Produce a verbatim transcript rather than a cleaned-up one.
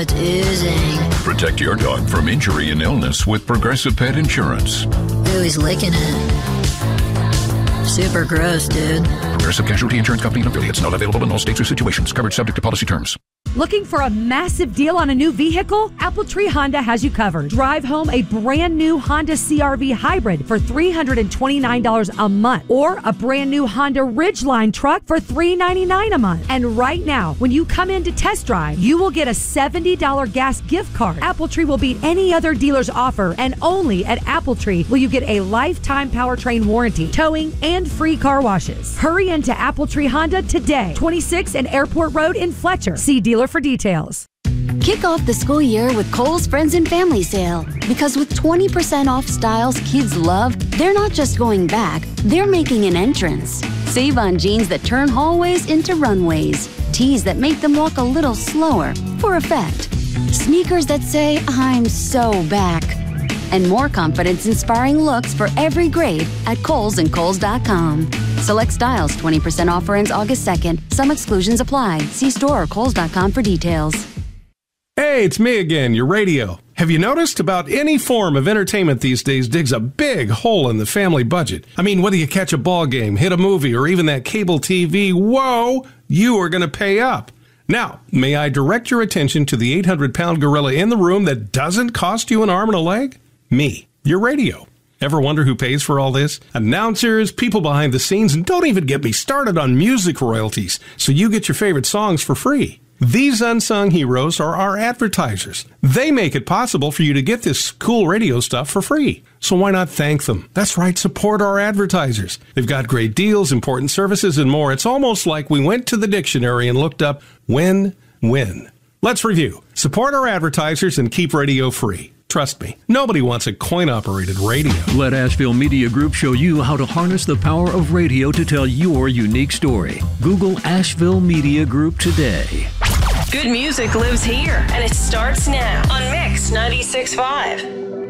it's oozing. Protect your dog from injury and illness with Progressive Pet Insurance. Ooh, he's licking it. Super gross, dude. Progressive Casualty Insurance Company and affiliates. Not available in all states or situations. Coverage subject to policy terms. Looking for a massive deal on a new vehicle? Apple Tree Honda has you covered. Drive home a brand new Honda C R V Hybrid for three hundred twenty-nine dollars a month, or a brand new Honda Ridgeline truck for three hundred ninety-nine dollars a month. And right now, when you come in to test drive, you will get a seventy dollars gas gift card. Apple Tree will beat any other dealer's offer, and only at Apple Tree will you get a lifetime powertrain warranty, towing, and free car washes. Hurry into Apple Tree Honda today. twenty-six and Airport Road in Fletcher. See dealer for details. Kick off the school year with Kohl's Friends and Family Sale. Because with twenty percent off styles kids love, they're not just going back, they're making an entrance. Save on jeans that turn hallways into runways. Tees that make them walk a little slower, for effect. Sneakers that say, I'm so back. And more confidence-inspiring looks for every grade at Kohl's and Kohl's dot com. Select styles, twenty percent offer ends August second. Some exclusions apply. See store or Kohl's dot com for details. Hey, it's me again, your radio. Have you noticed about any form of entertainment these days digs a big hole in the family budget? I mean, whether you catch a ball game, hit a movie, or even that cable T V, whoa, you are going to pay up. Now, may I direct your attention to the eight hundred pound gorilla in the room that doesn't cost you an arm and a leg? Me, your radio. Ever wonder who pays for all this? Announcers, people behind the scenes, and don't even get me started on music royalties, so you get your favorite songs for free. These unsung heroes are our advertisers. They make it possible for you to get this cool radio stuff for free. So why not thank them? That's right, support our advertisers. They've got great deals, important services, and more. It's almost like we went to the dictionary and looked up win-win. Let's review. Support our advertisers and keep radio free. Trust me, nobody wants a coin-operated radio. Let Asheville Media Group show you how to harness the power of radio to tell your unique story. Google Asheville Media Group today. Good music lives here, and it starts now on Mix ninety-six point five.